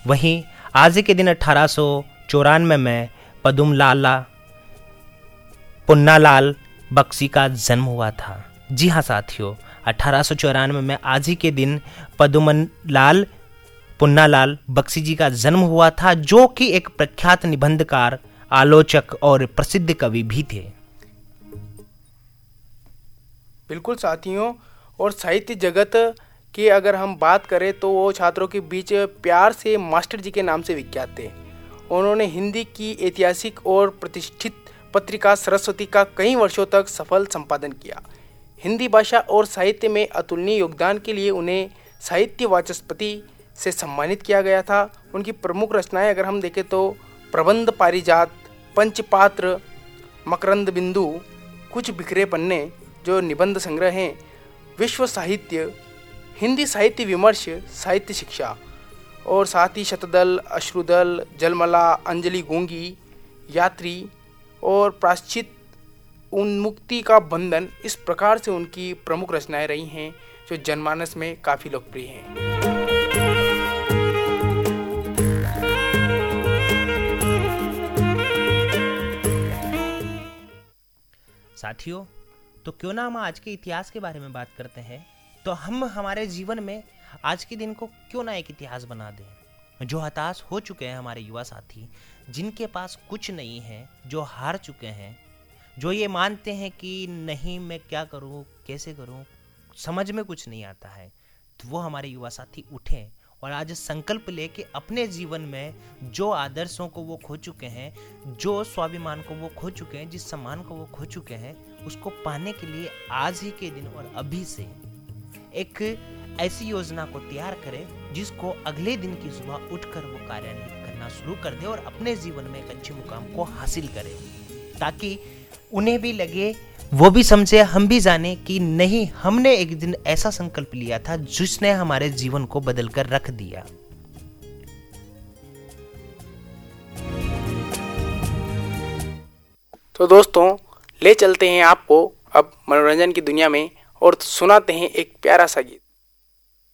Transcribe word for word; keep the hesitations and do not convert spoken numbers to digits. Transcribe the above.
वहीं आज के दिन अठारह सौ चौरानवे में पदुम लाला पुन्नालाल बख्शी का जन्म हुआ था। जी हाँ साथियों, अठारह सौ चौरानवे में आज ही के दिन पदुमलाल पुन्नालाल बख्शी जी का जन्म हुआ था, जो कि एक प्रख्यात निबंधकार, आलोचक और प्रसिद्ध कवि भी थे। बिल्कुल साथियों, और साहित्य जगत की अगर हम बात करें तो वो छात्रों के बीच प्यार से मास्टर जी के नाम से विख्यात थे। उन्होंने हिंदी की ऐतिहासिक और प्रतिष्ठित पत्रिका सरस्वती का कई वर्षों तक सफल संपादन किया। हिंदी भाषा और साहित्य में अतुलनीय योगदान के लिए उन्हें साहित्य वाचस्पति से सम्मानित किया गया था। उनकी प्रमुख रचनाएं अगर हम देखें तो प्रबंध पारिजात, पंचपात्र, मकरंद बिंदु, कुछ बिखरे पन्ने जो निबंध संग्रह हैं, विश्व साहित्य, हिंदी साहित्य विमर्श, साहित्य शिक्षा, और साथ ही शतदल, अश्रुदल, जलमला, अंजलि गूंगी, यात्री और प्राश्चित, उन्मुक्ति का बंधन, इस प्रकार से उनकी प्रमुख रचनाएं रही हैं जो जनमानस में काफ़ी लोकप्रिय हैं। साथियों, तो क्यों ना हम आज के इतिहास के बारे में बात करते हैं। तो हम हमारे जीवन में आज के दिन को क्यों ना एक इतिहास बना दें। जो हताश हो चुके हैं हमारे युवा साथी, जिनके पास कुछ नहीं है, जो हार चुके हैं, जो ये मानते हैं कि नहीं मैं क्या करूं, कैसे करूं, समझ में कुछ नहीं आता है, तो वो हमारे युवा साथी उठें और आज संकल्प लेके अपने जीवन में जो आदर्शों को वो खो चुके हैं, जो स्वाभिमान को वो खो चुके हैं, जिस सम्मान को वो खो चुके हैं, उसको पाने के लिए आज ही के दिन और अभी से एक ऐसी योजना को तैयार करें जिसको अगले दिन की सुबह उठकर वो कार्यान्वित करना शुरू कर दे और अपने जीवन में एक अच्छे मुकाम को हासिल करें, ताकि उन्हें भी लगे, वो भी समझे, हम भी जाने कि नहीं, हमने एक दिन ऐसा संकल्प लिया था जिसने हमारे जीवन को बदल कर रख दिया। तो दोस्तों, ले चलते हैं आपको अब मनोरंजन की दुनिया में और सुनाते हैं एक प्यारा सा गीत।